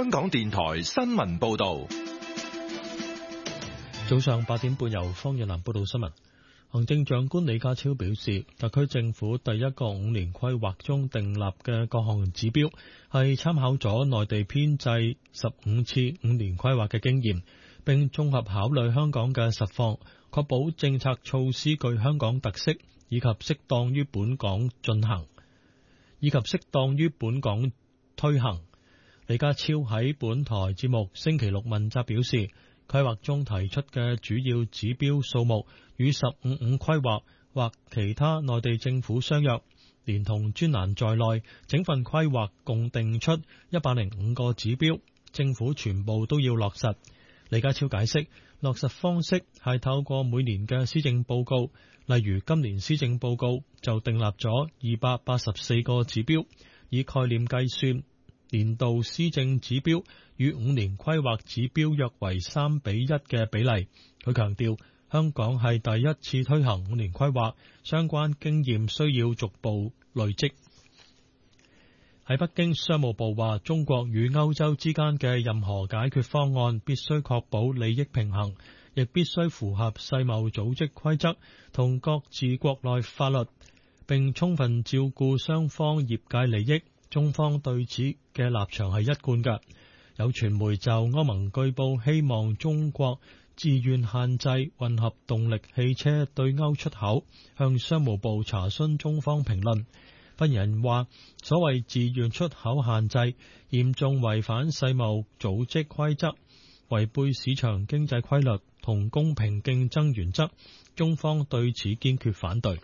香港電台新聞報道。 早上8點半由方日南報道新聞。行政長官李家超表示，特區政府第一個5年規劃中訂立嘅各項指標係參考咗內地編制15次5年規劃嘅經驗，並綜合考慮香港嘅實況，確保政策措施具香港特色，以及適當於本港推行。李家超喺本台節目星期六問責表示，規劃中提出嘅主要指標數目與15規劃或其他內地政府相若，連同專欄在內，整份規劃共定出105個指標，政府全部都要落實。李家超解釋，落實方式係透過每年嘅施政報告，例如今年施政報告就訂立咗284個指標，以概念計算，年度施政指標與5年規劃指標約為3:1嘅比例。佢強調，香港係第一次推行5年規劃，相關經驗需要逐步累積。喺北京，商務部話，中國與歐洲之間嘅任何解決方案必須確保利益平衡，亦必須符合世貿組織規則同各自國內法律，並充分照顧雙方業界利益。中方對此嘅立場係一貫嘅。有傳媒就歐盟據報希望中國自願限制混合動力汽車對歐出口，向商務部查詢中方評論。發言人話，所謂自願出口限制嚴重違反世貿組織規則，違背市場經濟規律同公平競爭原則，中方對此堅決反對。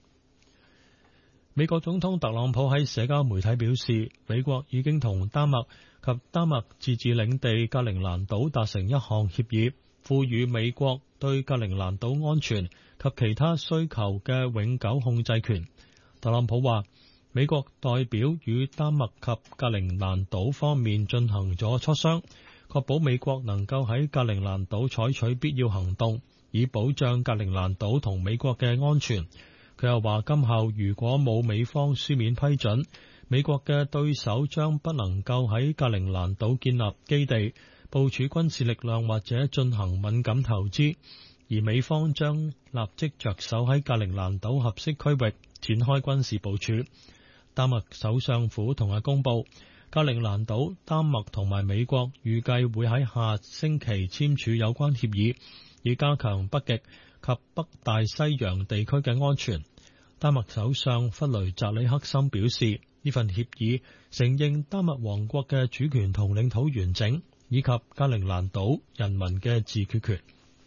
美國總統特朗普喺社交媒體表示，美國已經同丹麥及丹麥自治領地格陵蘭島達成一項協議，賦予美國對格陵蘭島安全及其他需求嘅永久控制權。特朗普話，美國代表與丹麥及格陵蘭島方面進行咗磋商，確保美國能夠喺格陵蘭島採取必要行動，以保障格陵蘭島同美國嘅安全。佢又話，今後如果冇美方書面批准，美國嘅對手將不能夠喺格陵蘭島建立基地、部署軍事力量或者進行敏感投資，而美方將立即着手喺格陵蘭島合適區域展開軍事部署。丹麥首相府同日公佈，格陵蘭島、丹麥同埋美國預計會喺下星期簽署有關協議，以加強北極及北大西洋地區嘅安全。丹麥首相弗雷澤里克森表示，呢份協議承認丹麥王國嘅主權同領土完整，以及格陵蘭島人民嘅自決權。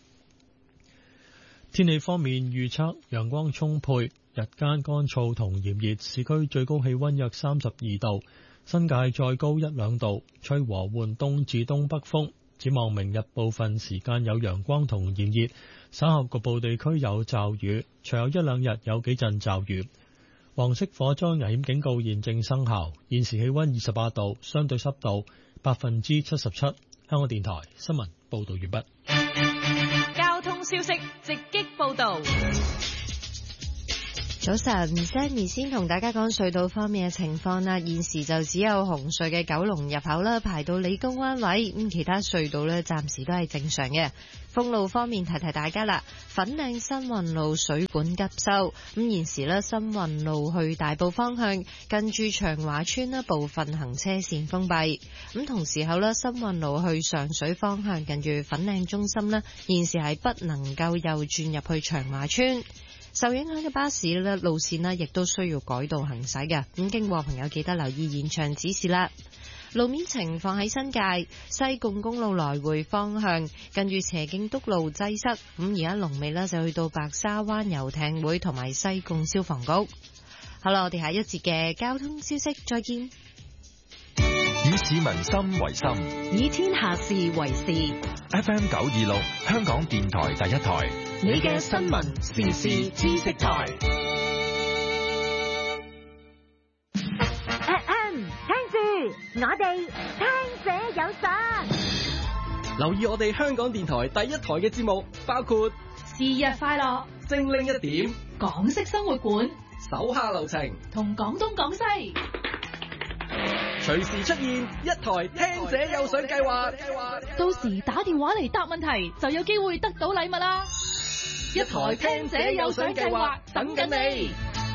天氣方面預測，陽光充沛，日間乾燥同炎熱，市區最高氣溫約32度，新界再高1-2度，吹和緩東至東北風。展望明日部分時間有陽光同炎熱，稍後局部地區有驟雨，隨後1-2日有幾陣驟雨。黃色火災危險警告現正生效。現時氣溫28度，相對濕度77%。香港電台新聞報道完畢。 交通消息直擊報道。 早晨 ，Sammy 先同大家講隧道方面嘅情況啦。現時就只有紅隧嘅九龍入口啦，排到理工灣位，咁其他隧道呢暫時都係正常嘅。封路方面提提大家啦，粉嶺新運路水管急修，咁現時呢新運路去大埔方向近住長華村呢部分行車線封閉，咁同時候呢新運路去上水方向近住粉嶺中心呢現時係不能夠右轉入去長華村。受影響嘅巴士咧路線呢亦都需要改道行駛嘅，咁經過朋友記得留意現場指示啦。路面情況喺新界西貢公路來回方向，近住斜徑篤路擠塞，咁而家龍尾呢就去到白沙灣遊艇會同埋西貢消防局。好啦，我哋下一節嘅交通消息再見。 以市民心為心， 以天下事為事。 FM 926，香港電台第一台， 你嘅新聞時事知識台。 聽住，我哋聽者有實。 留意我哋香港電台第一台嘅節目，包括是日快樂、 精靈一點、 港式生活館、 手下留情同廣東廣西。 隨時出現一台聽者有獎計劃， 到時打電話嚟答問題就有機會得到禮物啦！一台聽者有獎計劃等緊你。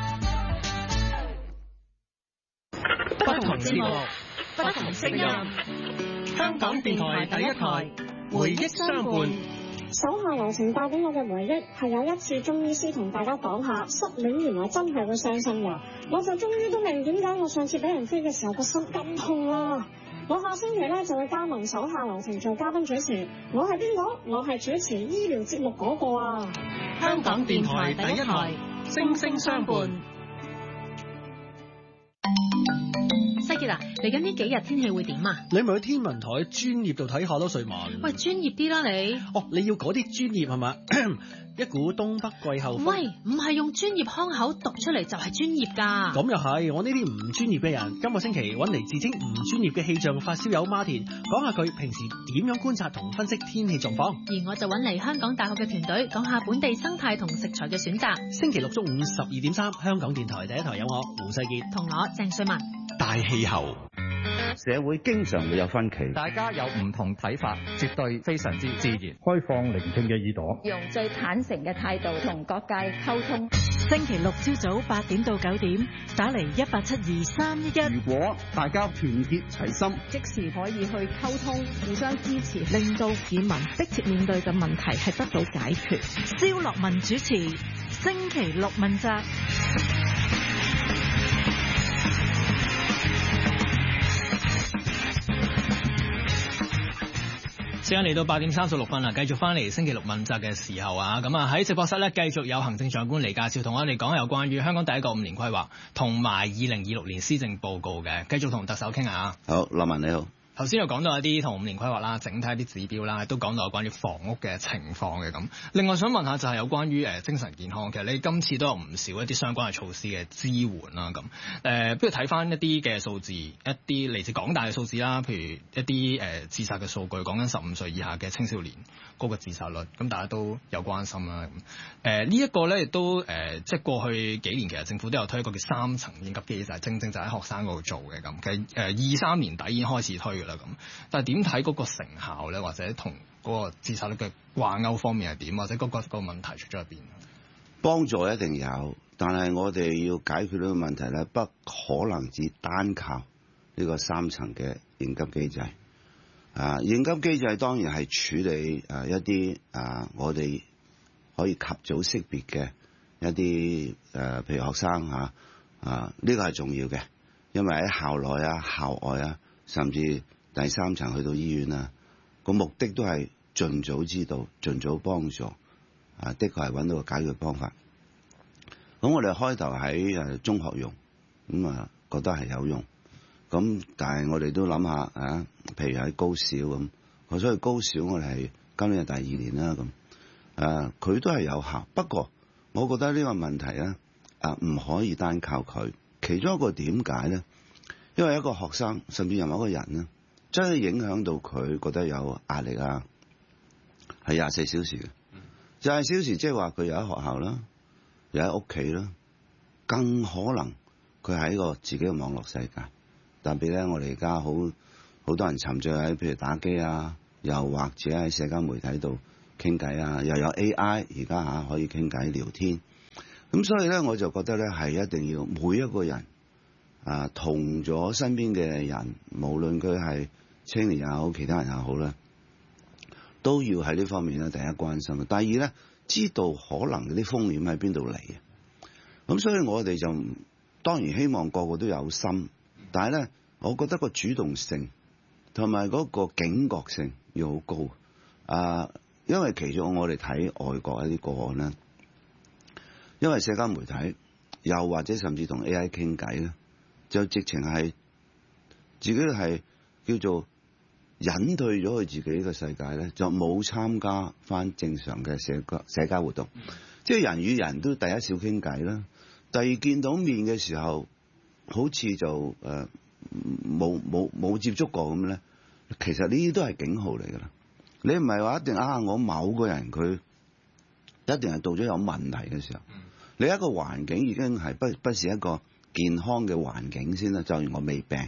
不同節目， 不同聲音， 香港電台第一台，回憶相伴。 手下留情帶俾我嘅回憶係有一次中醫師同大家講下失戀原來真係會傷心㗎，我就終於都明點解我上次俾人飛嘅時候個心咁痛啦。我下星期咧就會加盟手下留情做嘉賓主持，我係邊個？我係主持醫療節目嗰個啊！ 香港電台第一台，聲聲相伴。 西傑啊，嚟緊呢幾日天氣會點啊？ 你咪去天文台專業度睇下咯，瑞文。 喂，專業啲啦你。 哦，你要嗰啲專業係嘛？一股東北季候風。 喂，唔係用專業腔口讀出嚟就係專業㗎。 咁又係，我呢啲唔專業嘅人，今個星期揾嚟自稱唔專業嘅氣象發燒友馬田，講下佢平時點樣觀察同分析天氣狀況。 而我就揾嚟香港大學嘅團隊，講下本地生態同食材嘅選擇。 星期六中午12:3，香港電台第一台有我胡世傑同我鄭瑞文。 大氣候， 社會經常會有分歧， 大家有唔同睇法，絕對非常之自然。 開放聆聽嘅耳朵， 用最坦誠嘅態度同各界溝通。 星期六朝早8點到9點，打嚟1872311。 如果大家團結齊心， 即時可以去溝通，互相支持， 令到市民迫切面對嘅問題係得到解決。蕭樂文主持，星期六問責。 時間嚟到8點36分啦，繼續翻嚟星期六問責嘅時候啊，咁啊喺直播室咧繼續有行政長官李家超同我哋講有關於香港第一個5年規劃同埋2026年施政報告嘅，繼續同特首傾下。 好，羅文你好。 頭先又講到一啲同5年規劃啦，整體一啲指標啦，都講到有關於房屋嘅情況嘅咁。另外想問下就係有關於精神健康，其實你今次都有唔少一啲相關嘅措施嘅支援啦咁。不如睇翻一啲嘅數字，一啲嚟自港大嘅數字啦，譬如一啲自殺嘅數據，講緊15歲以下嘅青少年嗰個自殺率，咁大家都有關心啦。咁呢一個咧亦都即係過去幾年其實政府都有推一個叫3層應急機制，正正就喺學生嗰度做嘅咁。其實23年底已經開始推嘅。咁，但係點睇嗰個成效咧，或者同嗰個自殺率嘅掛鈎方面係點，或者嗰個問題出咗入邊？ 幫助一定有，但係我哋要解決呢個問題咧，不可能只單靠呢個3層嘅應急機制。應急機制當然係處理一啲我哋可以及早識別嘅一啲譬如學生呢個係重要嘅，因為喺校內啊、校外啊，甚至第3層去到醫院啊，個目的都係盡早知道、盡早幫助，的確係揾到個解決方法。咁我哋開頭喺中學用，咁覺得係有用。咁但係我哋都諗下譬如喺高小咁，所以高小我哋係今年係第2年啦咁，佢都係有效。不過我覺得呢個問題咧，唔可以單靠佢。其中一個點解咧？因為一個學生甚至任何一個人咧，真係影響到佢覺得有壓力啊，係24小時嘅。24小時即係話佢又喺學校啦，又喺屋企啦，更可能佢喺個自己嘅網絡世界。特別咧，我哋而家好多人沉醉喺譬如打機啊，又或者喺社交媒體度傾偈啊，又有 AI 而家可以傾偈聊天。咁所以咧，我就覺得咧係一定要每一個人同咗身邊嘅人，無論佢係青年也好，其他人也好咧，都要喺呢方面咧第一關心。第二咧，知道可能啲風險喺邊度嚟嘅。咁所以我哋就當然希望個個都有心。但係咧，我覺得個主動性同埋嗰個警覺性要好高。因為其中我哋睇外國一啲個案咧，因為社交媒體又或者甚至同 AI 傾偈咧，就直情係自己係叫做隱退咗佢自己嘅世界咧，就冇參加翻正常嘅社交活動。即係人與人都第一少傾偈啦，第二見到面嘅時候，好似就冇接觸過咁咧，其實呢啲都係警號嚟㗎啦。你唔係話一定我某個人佢一定係到咗有問題嘅時候，你一個環境已經係不是一個健康嘅環境先啦。就如我未病，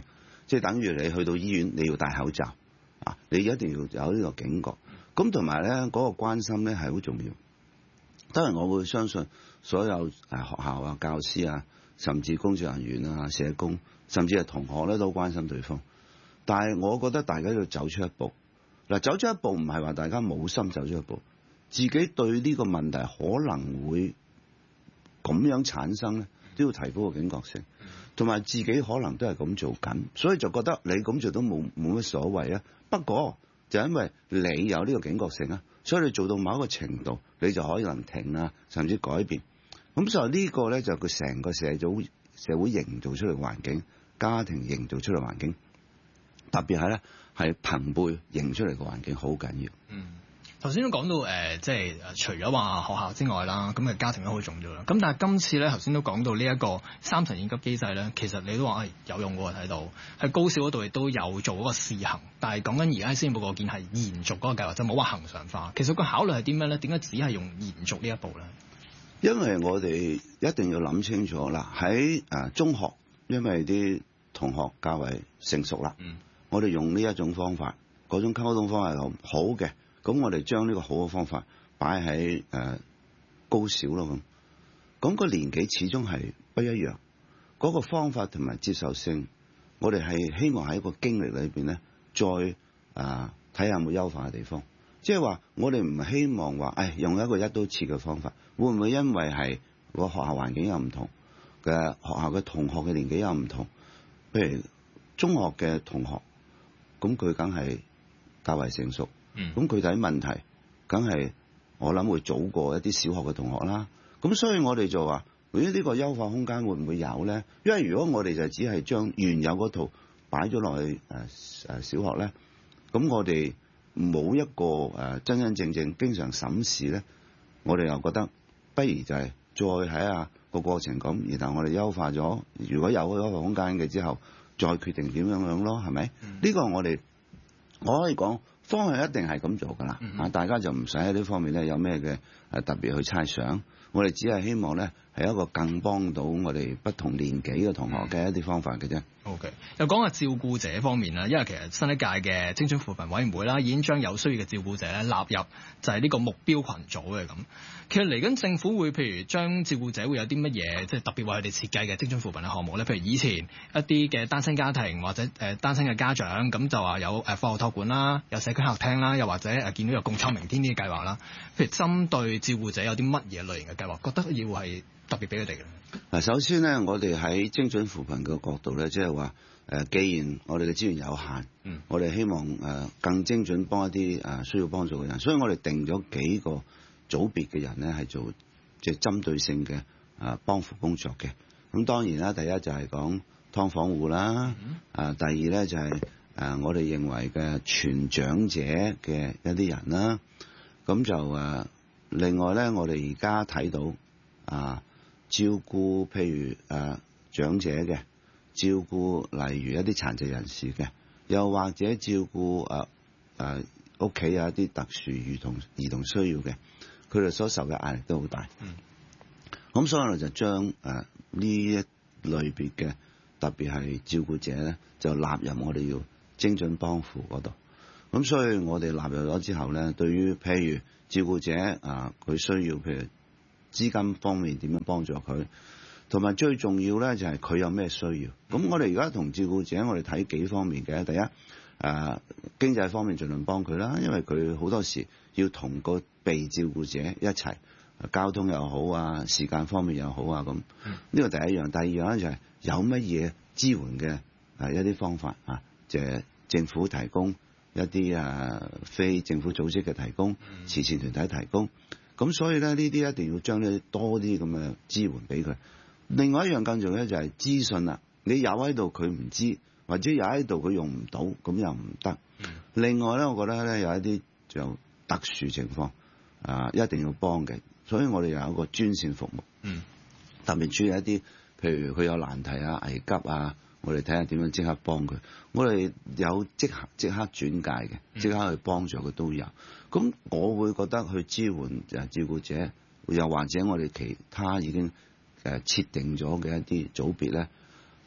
即係等於你去到醫院你要戴口罩啊，你一定要有呢個警覺。咁同埋咧嗰個關心咧係好重要。當然我會相信所有學校啊、教師啊，甚至工作人員啊、社工，甚至係同學咧都關心對方。但係我覺得大家要走出一步。嗱，走出一步唔係話大家冇心走出一步，自己對呢個問題可能會咁樣產生咧，都要提高個警覺性，同埋自己可能都係咁做緊，所以就覺得你咁做都冇乜所謂啊。不過就因為你有呢個警覺性啊，所以你做到某一個程度，你就可以能停啊，甚至改變。咁所以呢個咧就佢成個社會營造出嚟嘅環境，家庭營造出嚟嘅環境，特別係咧係朋輩營出嚟嘅環境好緊要。 頭先都講到即係除咗話學校之外啦，咁嘅家庭都好重要啦。咁但係今次咧，頭先都講到呢一個3層應急機制咧，其實你都話有用喎，睇到喺高小嗰度亦都有做嗰個試行。但係講緊而家施政報告見係延續嗰個計劃，就冇話恆常化。其實個考慮係啲咩咧？點解只係用延續呢一步咧？ 因為我哋一定要諗清楚啦，喺中學，因為啲同學較為成熟啦，我哋用呢一種方法，嗰種溝通方法係好嘅。咁我哋將呢個好嘅方法擺喺高小咯，咁個年紀始終係不一樣，嗰個方法同埋接受性，我哋係希望喺一個經歷裏邊咧，再睇下有冇優化嘅地方。即係話我哋唔希望話用一個一刀切嘅方法，會唔會因為係個學校環境有唔同嘅，學校嘅同學嘅年紀有唔同，譬如中學嘅同學，咁佢梗係較為成熟。咁具體問題，梗係我諗會早過一啲小學嘅同學啦。咁所以我哋就話，呢個優化空間會唔會有咧？因為如果我哋就只係將原有嗰套擺咗落去小學咧，咁我哋冇一個真真正正經常審視咧，我哋又覺得不如就係再睇下個過程咁，然後我哋優化咗，如果有優化空間嘅之後，再決定點樣咯，係咪？呢個我可以講。方向一定係咁做㗎啦，大家就唔使喺呢方面咧有咩嘅特別去猜想，我哋只係希望咧係一個更幫到我哋不同年紀嘅同學嘅一啲方法嘅啫。 OK， 又講下照顧者方面啦，因為其實新一屆嘅精準扶貧委員會啦，已經將有需要嘅照顧者咧納入就係呢個目標群組嘅咁。其實嚟緊政府會譬如將照顧者會有啲乜嘢即係特別為佢哋設計嘅精準扶貧嘅項目咧？譬如以前一啲嘅單親家庭或者單親嘅家長咁就話有課後託管啦，有社區客廳啦，又或者見到有共創明天呢啲計劃啦。譬如針對照顧者有啲乜嘢類型嘅計劃，覺得要係特別俾佢哋嘅？ 嗱，首先咧，我哋喺精準扶貧嘅角度咧，即係話既然我哋嘅資源有限，我哋希望更精準幫一啲需要幫助嘅人，所以我哋定咗幾個組別嘅人咧係做即係針對性嘅幫扶工作嘅。咁當然啦，第一就係講劏房戶啦，第二咧就係我哋認為嘅全長者嘅一啲人啦。咁就另外咧，我哋而家睇到照顧譬如長者嘅，照顧例如一啲殘疾人士嘅，又或者照顧屋企有一啲特殊兒童需要嘅，佢哋所受嘅壓力都好大。咁所以我哋就將呢一類別嘅，特別係照顧者咧，就納入我哋要精準幫扶嗰度。咁所以我哋納入咗之後咧，對於譬如照顧者佢需要譬如資金方面點樣幫助佢，同埋最重要咧就係佢有咩需要。咁我哋而家同照顧者，我哋睇幾方面嘅。第一經濟方面盡量幫佢啦，因為佢好多時要同個被照顧者一齊，交通又好啊，時間方面又好啊咁。呢個第一樣。第二樣咧就係有乜嘢支援嘅一啲方法就係政府提供一啲非政府組織嘅提供，慈善團體提供。咁所以咧，呢啲一定要將呢多啲咁嘅支援俾佢。另外一樣更重要咧就係資訊啦。你有喺度佢唔知，或者有喺度佢用唔到，咁又唔得。另外咧，我覺得咧有一啲就特殊情況一定要幫嘅，所以我哋有一個專線服務。特別注意一啲，譬如佢有難題危急我哋睇下點樣即刻幫佢。我哋有即刻轉介嘅，即刻去幫助佢都有。咁我會覺得去支援照顧者，又或者我哋其他已經設定咗嘅一啲組別咧，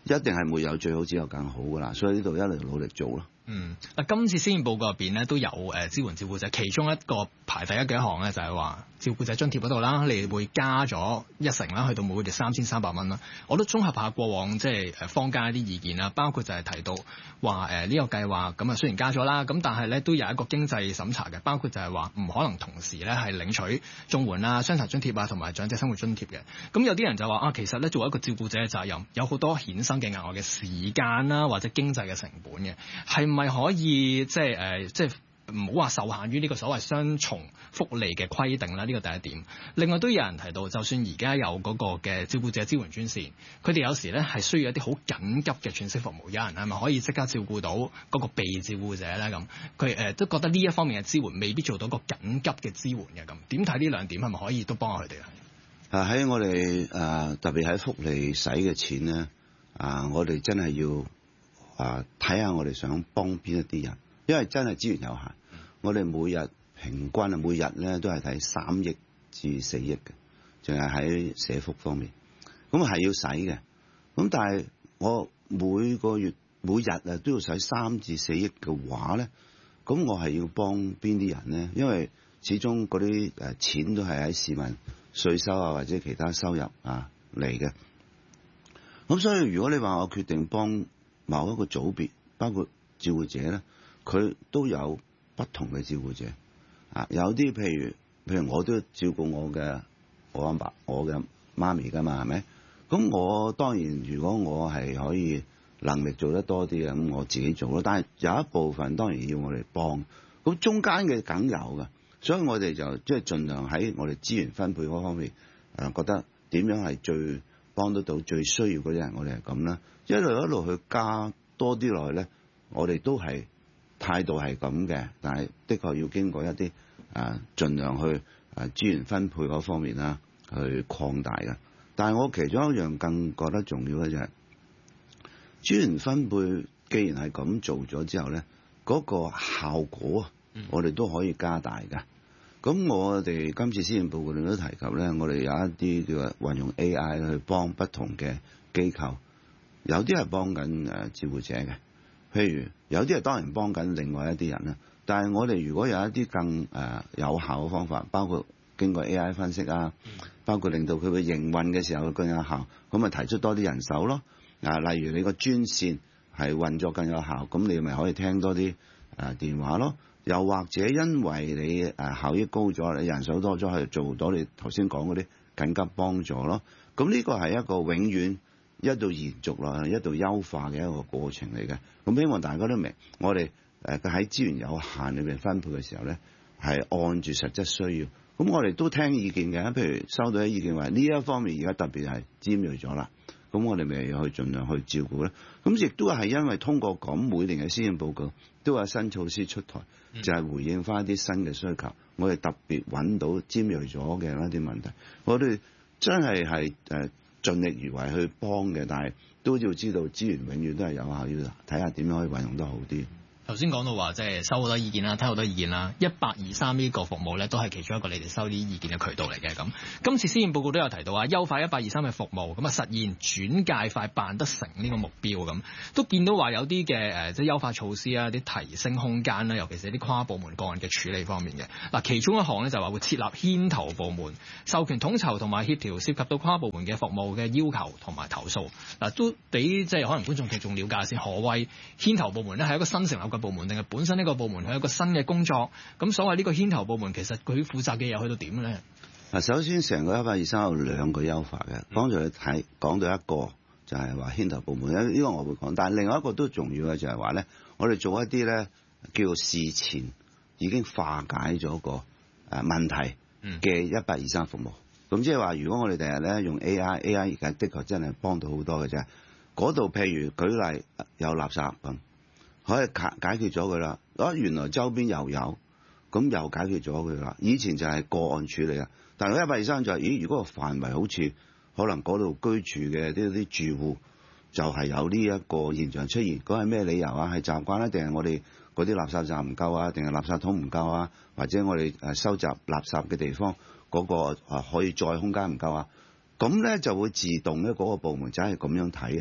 一定係沒有最好，只有更好㗎啦。所以呢度一路努力做咯。 今次施政報告入邊咧都有支援照顧者，其中一個排第一嘅一項咧就係話照顧者津貼嗰度啦，你哋會加咗1成啦，去到每個月3300蚊啦。我都綜合下過往即係坊間一啲意見啦，包括就係提到話呢個計劃咁啊，雖然加咗啦，咁但係咧都有一個經濟審查嘅，包括就係話唔可能同時咧係領取綜援啊、傷殘津貼啊同埋長者生活津貼嘅。咁有啲人就話其實咧作為一個照顧者嘅責任，有好多衍生嘅額外嘅時間啦，或者經濟嘅成本嘅，係咪可以即係唔好話受限於呢個所謂雙重福利嘅規定啦？呢個第一點。另外都有人提到，就算而家有嗰個嘅照顧者支援專線，佢哋有時咧係需要一啲好緊急嘅喘息服務，有人係咪可以即刻照顧到嗰個被照顧者咧？咁佢都覺得呢一方面嘅支援未必做到個緊急嘅支援嘅。咁點睇呢兩點係咪可以都幫下佢哋啊？ 喺我哋特別喺福利使嘅錢咧，我哋真係要睇下我哋想幫邊一啲人，因為真係資源有限。我哋每日平均每日咧都係睇3億至4億嘅，淨係喺社福方面，咁係要使嘅。咁但係我每個月每日都要使3至4億嘅話咧，咁我係要幫邊啲人咧？因為始終嗰啲錢都係喺市民稅收或者其他收入嚟嘅。咁所以如果你話我決定幫某一個組別，包括照顧者咧，佢都有不同嘅照顧者有啲譬如我都照顧我阿爸、我嘅媽咪㗎嘛，係咪？咁我當然如果我係可以能力做得多啲嘅，咁我自己做咯。但係有一部分當然要我哋幫，咁中間嘅梗有㗎，所以我哋就即係盡量喺我哋資源分配嗰方面覺得點樣係最幫得到最需要嗰啲人，我哋係咁啦，一路去加多啲落去咧，我哋都係態度係咁嘅，但係的確要經過一啲盡量去資源分配嗰方面啦，去擴大嘅。但係我其中一樣更覺得重要嘅就係資源分配，既然係咁做咗之後咧，嗰個效果我哋都可以加大嘅。咁我哋今次施政報告裏都提及咧，我哋有一啲叫運用 AI 去幫不同嘅機構，有啲係幫緊照顧者嘅。譬如有啲係當然幫緊另外一啲人啦，但係我哋如果有一啲更有效嘅方法，包括經過 AI 分析包括令到佢嘅營運嘅時候更有效，咁咪提出多啲人手咯。例如你個專線係運作更有效，咁你咪可以聽多啲電話咯。又或者因為你效益高咗，你人手多咗，去做到你頭先講嗰啲緊急幫助咯。咁呢個係一個永遠一度延續落去，一度優化嘅一個過程嚟嘅。咁希望大家都明，我哋喺資源有限裏邊分配嘅時候咧，係按住實質需要。咁我哋都聽意見嘅，譬如收到啲意見話呢一方面而家特別係尖銳咗啦，咁我哋咪要去盡量去照顧咧。咁亦都係因為通過咁每年嘅施政報告都有新措施出台，就係回應翻一啲新嘅需求。我哋特別揾到尖銳咗嘅一啲問題，我哋真係盡力而為去幫嘅，但係都要知道資源永遠都係有效，要睇下點樣可以運用得好啲。 頭先講到話即係收好多意見啦，聽好多意見啦，1823呢個服務咧都係其中一個你哋收啲意見嘅渠道嚟嘅。咁今次施政報告都有提到優化1823嘅服務，咁實現轉介快辦得成呢個目標，咁都見到話有啲嘅即係優化措施啲提升空間啦，尤其是啲跨部門個案嘅處理方面嘅。嗱，其中一項咧就話會設立牽頭部門，授權統籌同埋協調涉及到跨部門嘅服務嘅要求同埋投訴。嗱，都俾即係可能觀眾聽眾了解先，何謂牽頭部門咧？係一個新成立嘅部門定係本身呢個部門係一個新嘅工作？咁所謂呢個牽頭部門其實佢負責嘅嘢去到點咧？ 首先成個1823有兩個優化嘅，剛才講到一個就係話牽頭部門，呢個我會講，但係另外一個都重要嘅就係話咧，我哋做一啲咧叫做事前已經化解咗個問題嘅1823服務。咁即係話，如果我哋第日咧用 AI 而家的確真係幫到好多嘅啫。嗰度譬如舉例有垃圾咁，可以解決咗佢啦。原來周邊又有，咁又解決咗佢啦。以前就係個案處理啦，但係1823就係，如果個範圍好似可能嗰度居住嘅啲住戶就係有呢一個現象出現，嗰係咩理由啊？係習慣咧，定係我哋嗰啲垃圾站唔夠啊？定係垃圾桶唔夠啊？或者我哋收集垃圾嘅地方嗰個可以載空間唔夠啊？咁咧就會自動咧嗰個部門就係咁樣睇嘅。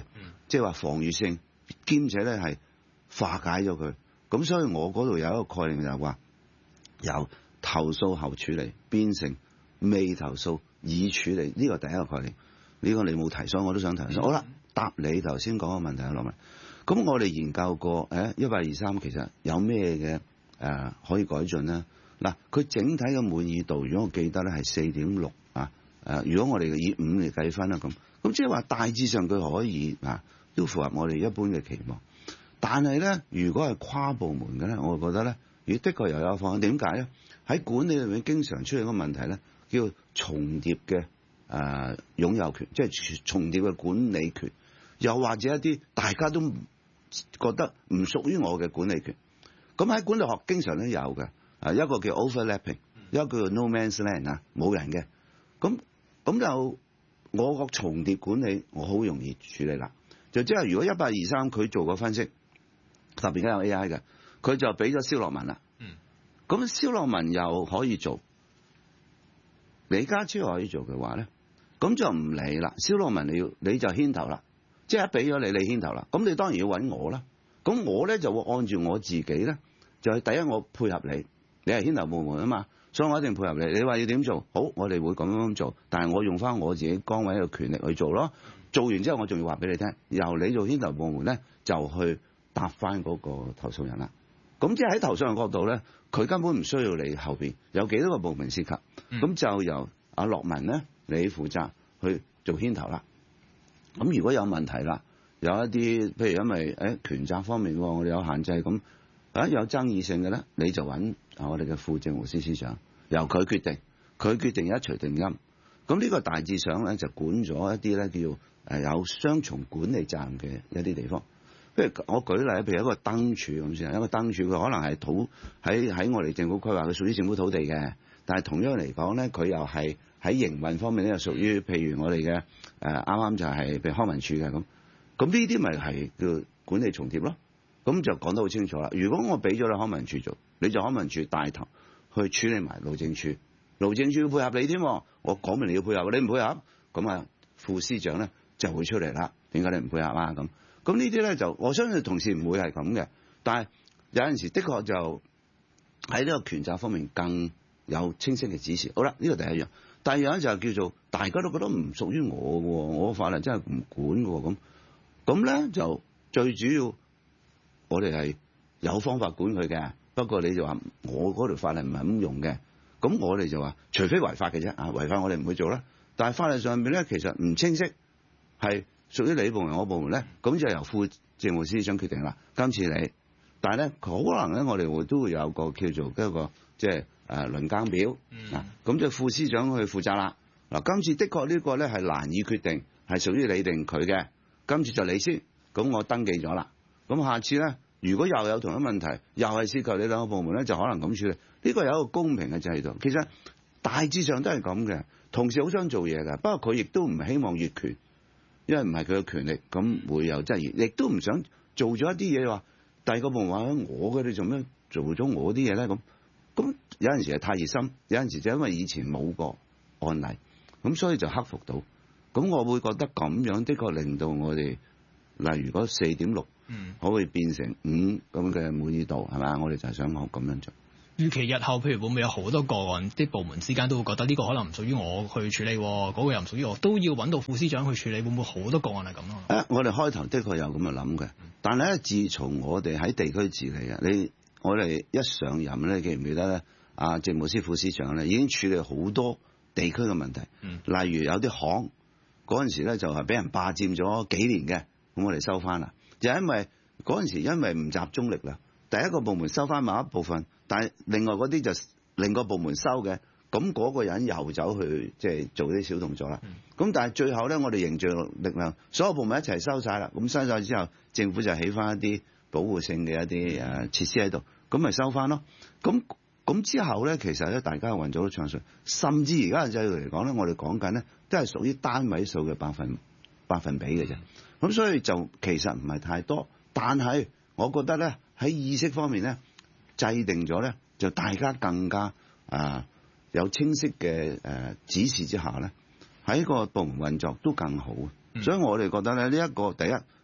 即係話防禦性，兼且咧係化解咗佢。咁所以我嗰度有一個概念就係話，由投訴後處理變成未投訴已處理，呢個第一個概念。呢個你冇提，所以我都想提。好啦，答你頭先講嘅問題啊，羅文。咁我哋研究過1823其實有咩嘅可以改進咧？嗱，佢整體嘅滿意度，如果我記得咧係4.6啊。如果我哋以5嚟計分啦，咁即係話大致上佢可以都符合我哋一般嘅期望。但係咧，如果係跨部門嘅咧，我覺得咧，的確又有方向。點解咧？喺管理裏面經常出現一個問題咧，叫重疊嘅擁有權，即係重疊嘅管理權，又或者一啲大家都覺得唔屬於我嘅管理權。咁喺管理學經常都有嘅，一個叫 overlapping， 一個叫 no man's land 啊，冇人嘅。咁就我個重疊管理，我好容易處理啦。就即係如果1823佢做個分析，特別而家有 AI 嘅，佢就俾咗蕭樂文啦。咁蕭樂文又可以做，李家超可以做嘅話咧，咁就唔理啦。蕭樂文你就牽頭啦，即係一俾咗你牽頭啦。咁你當然要揾我啦。咁我咧就會按住我自己咧，就係第一我配合你，你係牽頭部門啊嘛。所以我一定配合你。你話要點做？好，我哋會咁樣做。但係我用翻我自己崗位嘅權力去做咯。做完之後，我仲要話俾你聽，由你做牽頭部門咧，就去答翻嗰個投訴人啦。咁即係喺投訴人角度咧，佢根本唔需要你後邊有幾多個部門涉及。咁就由阿樂文咧，你負責去做牽頭啦。咁如果有問題啦，有一啲譬如因為權責方面我哋有限制咁。有爭議性嘅咧，你就揾我哋嘅副政務司司長，由佢決定，佢決定一錘定音。咁呢個大致上咧就管咗一啲咧叫有雙重管理責任嘅一啲地方。譬如我舉例，譬如一個燈柱咁先，一個燈柱佢可能係喺我哋政府規劃，佢屬於政府土地嘅，但係同樣嚟講咧，佢又係喺營運方面咧又屬於譬如我哋嘅啱啱就係譬如康文署嘅咁。咁呢啲咪係叫管理重疊咯？咁就講得好清楚啦。如果我俾咗你康文署做，你就康文署帶頭去處理埋路政署，路政署要配合你添。我講明你要配合，你唔配合，咁副司長咧就會出嚟啦。點解你唔配合啊？咁呢啲咧就我相信同事唔會係咁嘅，但係有陣時的確就喺呢個權責方面更有清晰嘅指示。好啦，呢個第一樣。第二樣就係叫做大家都覺得唔屬於我嘅，我法例真係唔管嘅咁咧就最主要。我哋係有方法管佢嘅，不過你就話我嗰條法例唔係咁用嘅，咁我哋就話除非違法嘅啫，違法我哋唔會做啦。但係法例上面咧其實唔清晰，係屬於你部門我部門咧，咁就由副政務司長決定啦。今次你，但係咧可能咧我哋都會有個叫做一個即係輪更表，咁就副司長去負責啦。嗱，今次的確呢個咧係難以決定，係屬於你定佢嘅。今次就你先，咁我登記咗啦。咁下次咧，如果又有同一問題，又係涉及你兩個部門咧，就可能咁處理。呢個有一個公平嘅制度。其實大致上都係咁嘅。同事好想做嘢㗎，不過佢亦都唔希望越權，因為唔係佢嘅權力，咁會有質疑。亦都唔想做咗一啲嘢話，第二個部門話我嘅，你做咩做咗我啲嘢咧？咁有陣時係太熱心，有陣時就因為以前冇個案例，咁所以就克服到。咁我會覺得咁樣的確令到我哋，例如嗰4.6。可以變成5咁嘅滿意度係咪？我哋就係想講咁樣做。 預期日後譬如會唔會有好多個案，啲部門之間都會覺得呢個可能唔屬於我去處理，嗰個又唔屬於我，都要揾到副司長去處理，會唔會好多個案係咁啊？ 我哋開頭的確有咁嘅諗嘅，但係咧，自從我哋喺地區治理我哋一上任咧，記唔記得咧？政務司副司長咧已經處理好多地區嘅問題，例如有啲巷嗰陣時咧就係俾人霸佔咗幾年嘅，咁我哋收翻啦。就因為嗰陣時因為唔集中力啦，第一個部門收翻某一部分，但係另外嗰啲就另個部門收嘅，咁嗰個人又走去即係做啲小動作啦。咁但係最後咧，我哋凝聚力量，所有部門一齊收晒啦。咁收晒之後，政府就起翻一啲保護性嘅一啲設施喺度，咁咪收翻咯。咁之後咧，其實咧大家運作都暢順，甚至而家嘅制度嚟講咧，我哋講緊咧都係屬於單位數嘅百分比嘅啫。咁所以就其實唔係太多，但係我覺得咧喺意識方面咧制定咗咧，就大家更加有清晰嘅指示之下咧，喺個部門運作都更好。所以我哋覺得咧呢一個第一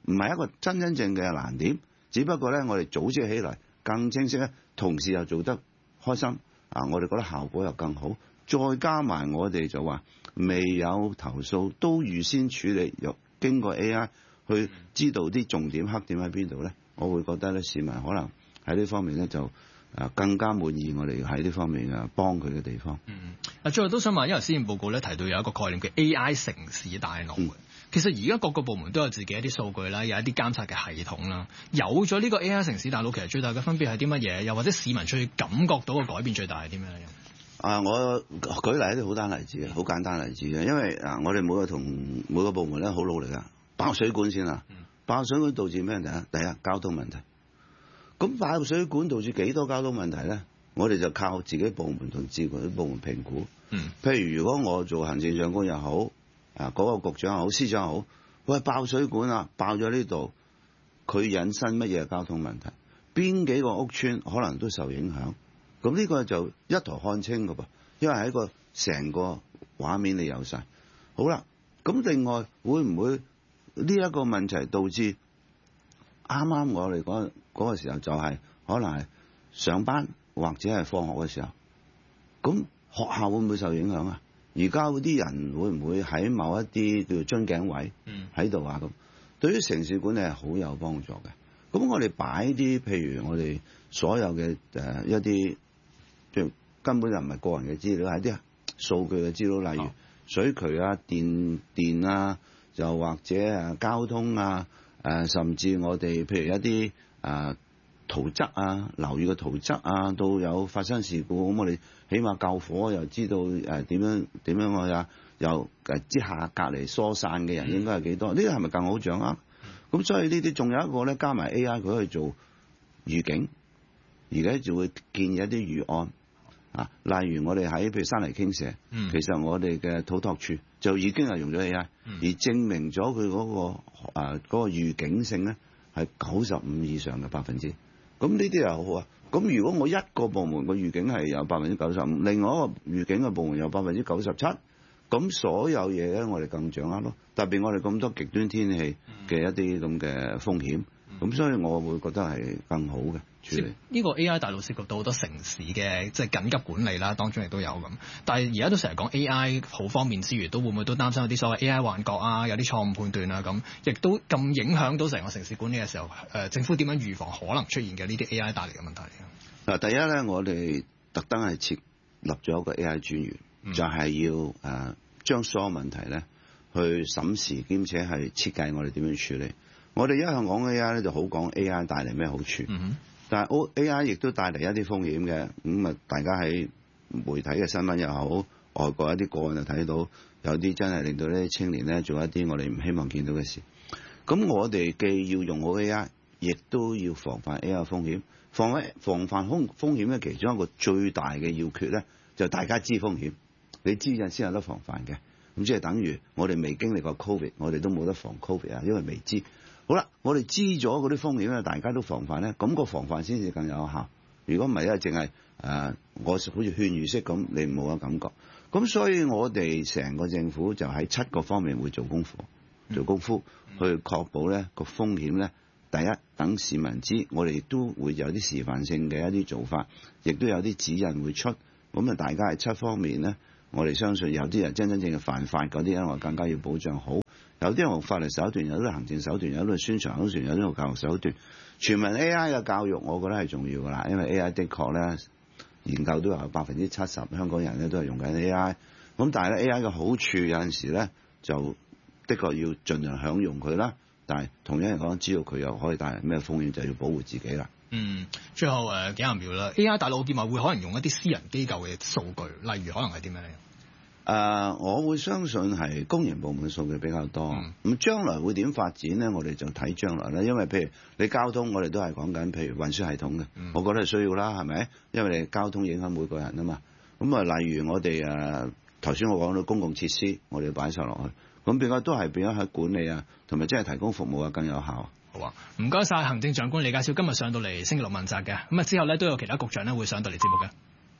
唔係一個真正嘅難點，只不過咧我哋組織起嚟更清晰咧，同時又做得開心我哋覺得效果又更好，再加埋我哋就話未有投訴都預先處理，又經過 AI 去知道啲重點黑點喺邊度咧，我會覺得咧市民可能喺呢方面咧就更加滿意我哋喺呢方面幫佢嘅地方。 最後都想問，因為施政報告咧提到有一個概念叫 AI 城市大腦。其實而家各個部門都有自己一啲數據啦，有一啲監察嘅系統啦。有咗呢個 AI 城市大腦，其實最大嘅分別係啲乜嘢？又或者市民最感覺到嘅改變最大係啲咩咧？ 我舉例一啲好單例子嘅，好簡單例子嘅，因為我哋每個部門咧好努力啊，爆水管先啦。爆水管導致咩問題？第一，交通問題。咁爆水管導致幾多交通問題咧？我哋就靠自己部門同自己部門評估。譬如如果我做行政長官又好，嗰個局長又好，司長又好，喂，爆水管啊，爆咗呢度，佢引申乜嘢交通問題？邊幾個屋邨可能都受影響？咁呢個就一台看清㗎噃，因為喺個成個畫面你有晒。好啦，咁另外會唔會呢一個問題導致啱啱我哋嗰個時候就係可能係上班或者係放學嘅時候，咁學校會唔會受影響啊？而家嗰啲人會唔會喺某一啲叫做樽頸位喺度啊？咁對於城市管理係好有幫助嘅。咁我哋擺啲譬如我哋所有嘅一啲即係根本就唔係個人嘅資料，係啲數據嘅資料，例如水渠啊、電啊，又或者交通啊，甚至我哋譬如一啲圖則啊、樓宇嘅圖則啊，都有發生事故，咁我哋起碼救火又知道點樣我又之下隔離疏散嘅人應該係幾多？呢啲係咪更好掌握？咁所以呢啲仲有一個咧，加埋 AI 佢去做預警，而家就會建議一啲預案例如我哋喺譬如山泥傾瀉，其實我哋嘅土拓處就已經係用咗 AI，而證明咗佢嗰個預警性咧係95%以上嘅%。咁呢啲又好啊！咁如果我一個部門個預警係有95%，另外一個預警嘅部門有97%，咁所有嘢咧我哋更掌握咯。特別我哋咁多極端天氣嘅一啲咁嘅風險，咁所以我會覺得係更好嘅處理。 呢個 AI 大腦涉及到好多城市嘅即係緊急管理啦，當中亦都有咁。但係而家都成日講 AI 好方便之餘，都會唔會都擔心有啲所謂 AI 幻覺啊，有啲錯誤判斷啊咁，亦都咁影響到成個城市管理嘅時候，政府點樣預防可能出現嘅呢啲 AI 帶嚟嘅問題咧？ 第一咧，我哋特登係設立咗一個 AI 專員，就係要將所有問題咧去審視，兼且係設計我哋點樣處理。我哋一向講 AI 咧就好講 AI 帶嚟咩好處，但係 AI 亦都帶嚟一啲風險嘅。咁大家喺媒體嘅新聞又好，外國一啲個案就睇到有啲真係令到呢啲青年咧做一啲我哋唔希望見到嘅事。咁我哋既要用好 AI，亦都要防範 AI 風險。防範風險咧，其中一個最大嘅要訣咧，就大家知風險，你知就先有得防範嘅。咁即係等於我哋未經歷過 Covid， 我哋都冇得防 Covid 啊，因為未知。好啦，我哋知咗嗰啲風險咧，大家都防範咧，咁個防範先至更有效。如果唔係咧，淨係我好似勸喻式咁，你冇乜感覺。咁所以我哋成個政府就喺7個方面會做功夫，去確保咧個風險咧。第一，等市民知，我哋亦都會有啲示範性嘅一啲做法，亦都有啲指引會出。咁大家喺7方面咧，我哋相信有啲人真正嘅犯法嗰啲咧，我更加要保障好。有啲用法律手段，有啲行政手段，有啲宣傳手段，有啲用教育手段。全民 AI 嘅教育，我覺得係重要㗎啦，因為 AI 的確咧，研究都有70%香港人咧都係用緊 AI。咁但係咧 AI 嘅好處有陣時咧，就的確要盡量享用佢啦。但係同樣嚟講，知道佢又可以帶嚟咩風險，就要保護自己啦。 最後幾廿秒啦。AI 大腦見話會可能用一啲私人機構嘅數據，例如可能係啲咩咧？ 我會相信係公營部門嘅數據比較多。咁將來會點發展咧？我哋就睇將來啦。因為譬如你交通，我哋都係講緊譬如運輸系統嘅，我覺得係需要啦，係咪？因為你交通影響每個人啊嘛。咁例如我哋頭先我講到公共設施，我哋要擺晒落去。咁變咗都係變咗喺管理啊，同埋即係提供服務啊，更有效。 好啊，唔該晒行政長官李家超今日上到嚟星期六問責嘅，咁之後咧都有其他局長咧會上到嚟節目嘅。